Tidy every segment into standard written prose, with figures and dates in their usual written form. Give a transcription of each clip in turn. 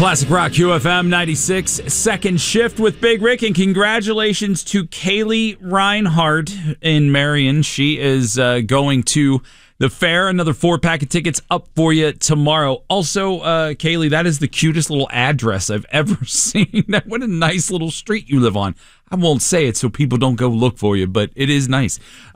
Classic Rock QFM 96, second shift with Big Rick, and congratulations to Kaylee Reinhardt in Marion. She is going to the fair. Another 4-pack of tickets up for you tomorrow. Also, Kaylee, that is the cutest little address I've ever seen. What a nice little street you live on. I won't say it so people don't go look for you, but it is nice.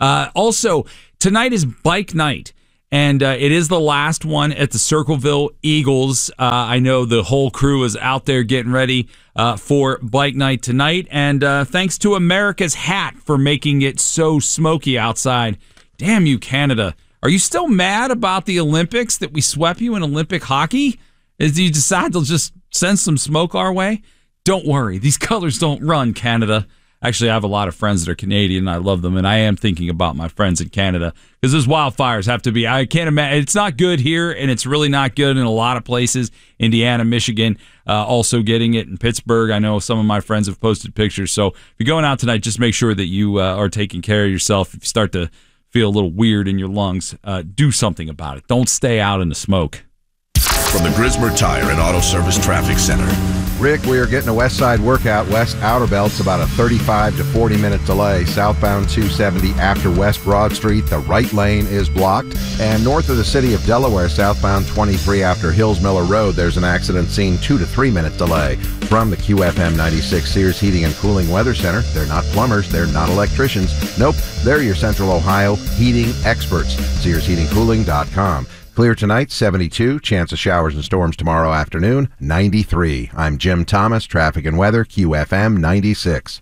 Also, tonight is bike night. And it is the last one at the Circleville Eagles. I know the whole crew is out there getting ready for bike night tonight. And thanks to America's Hat for making it so smoky outside. Damn you, Canada. Are you still mad about the Olympics that we swept you in Olympic hockey? Did you decide to just send some smoke our way? Don't worry. These colors don't run, Canada. Actually, I have a lot of friends that are Canadian, and I love them, and I am thinking about my friends in Canada because those wildfires have to be, I can't imagine, it's not good here, and it's really not good in a lot of places. Indiana, Michigan, also getting it in Pittsburgh. I know some of my friends have posted pictures, so if you're going out tonight, just make sure that you are taking care of yourself. If you start to feel a little weird in your lungs, do something about it. Don't stay out in the smoke. From the Grismer Tire and Auto Service Traffic Center. Rick, we are getting a west side workout. West Outer Belt's about a 35 to 40-minute delay. Southbound 270 after West Broad Street, the right lane is blocked. And north of the city of Delaware, southbound 23 after Hills Miller Road, there's an accident scene, 2 to 3 minute delay. From the QFM 96 Sears Heating and Cooling Weather Center, they're not plumbers, they're not electricians. Nope, they're your Central Ohio heating experts. SearsHeatingCooling.com. Clear tonight, 72. Chance of showers and storms tomorrow afternoon, 93. I'm Jim Thomas, Traffic and Weather, QFM 96.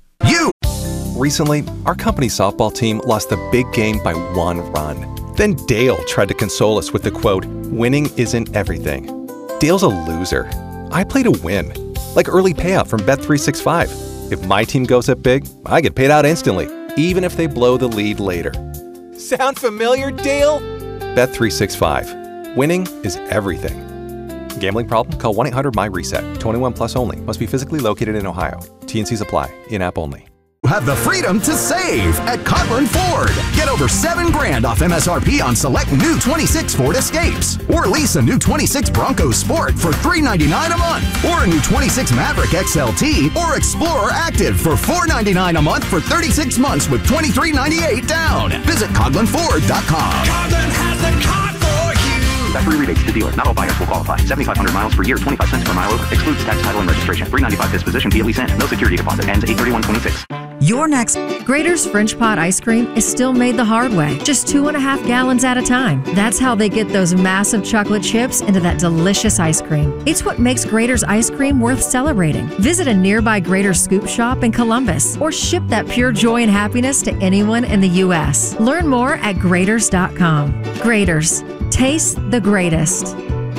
Recently, our company softball team lost the big game by 1 run. Then Dale tried to console us with the quote, "Winning isn't everything." Dale's a loser. I play to win. Like early payout from Bet365. If my team goes up big, I get paid out instantly, even if they blow the lead later. Sound familiar, Dale? Bet365. Winning is everything. Gambling problem? Call 1-800-MY-RESET. 21 plus only. Must be physically located in Ohio. T&Cs apply. In-app only. Have the freedom to save at Coghlan Ford. Get over $7,000 off MSRP on select new 26 Ford Escapes. Or lease a new 26 Bronco Sport for $399 a month. Or a new 26 Maverick XLT or Explorer Active for $499 a month for 36 months with $2398 down. Visit CoghlanFord.com. Coghlan has the car for you. Factory rebates to dealer. Not all buyers will qualify. 7,500 miles per year, 25 cents per mile over. Excludes tax, title, and registration. $395 disposition via lease in. No security deposit. Ends 8/31/26. Your next Grater's French Pot ice cream is still made the hard way, just 2.5 gallons at a time. That's how they get those massive chocolate chips into that delicious ice cream. It's what makes Grater's ice cream worth celebrating. Visit a nearby Grater's Scoop Shop in Columbus or ship that pure joy and happiness to anyone in the U.S. Learn more at Graters.com. Graters. Taste the greatest.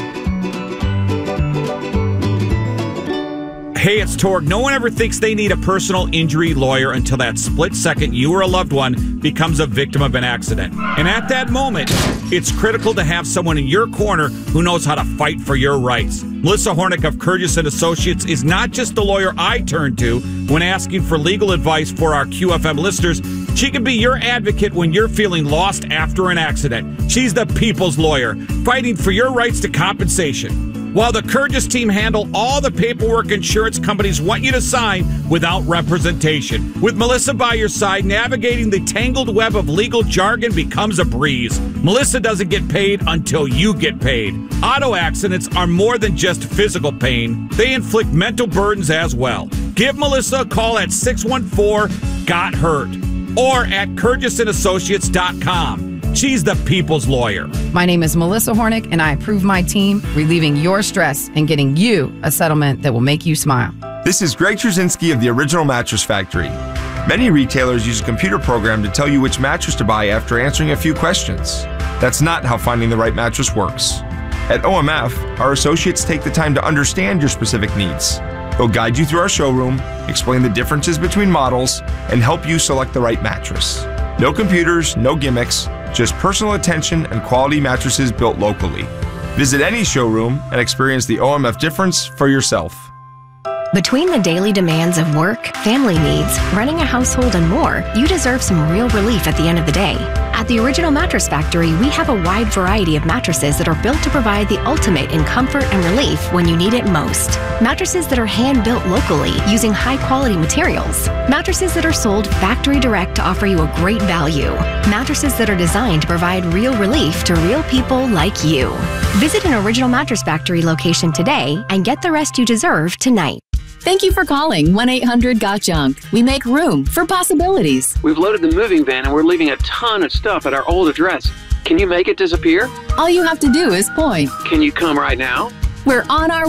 Hey, it's Torg. No one ever thinks they need a personal injury lawyer until that split second you or a loved one becomes a victim of an accident. And at that moment, it's critical to have someone in your corner who knows how to fight for your rights. Melissa Hornick of Kurgis & Associates is not just the lawyer I turn to when asking for legal advice for our QFM listeners. She can be your advocate when you're feeling lost after an accident. She's the people's lawyer, fighting for your rights to compensation. While the Kurgis team handle all the paperwork insurance companies want you to sign without representation. With Melissa by your side, navigating the tangled web of legal jargon becomes a breeze. Melissa doesn't get paid until you get paid. Auto accidents are more than just physical pain. They inflict mental burdens as well. Give Melissa a call at 614-GOT-HURT or at KurgisAssociates.com. She's the people's lawyer. My name is Melissa Hornick, and I approve my team relieving your stress and getting you a settlement that will make you smile. This is Greg Trzynski of the Original Mattress Factory. Many retailers use a computer program to tell you which mattress to buy after answering a few questions. That's not how finding the right mattress works. At OMF, our associates take the time to understand your specific needs. They'll guide you through our showroom, explain the differences between models, and help you select the right mattress. No computers, no gimmicks, just personal attention and quality mattresses built locally. Visit any showroom and experience the OMF difference for yourself. Between the daily demands of work, family needs, running a household, and more, you deserve some real relief at the end of the day. At the Original Mattress Factory, we have a wide variety of mattresses that are built to provide the ultimate in comfort and relief when you need it most. Mattresses that are hand-built locally using high-quality materials. Mattresses that are sold factory direct to offer you a great value. Mattresses that are designed to provide real relief to real people like you. Visit an Original Mattress Factory location today and get the rest you deserve tonight. Thank you for calling 1-800-GOT-JUNK. We make room for possibilities. We've loaded the moving van and we're leaving a ton of stuff at our old address. Can you make it disappear? All you have to do is point. Can you come right now? We're on our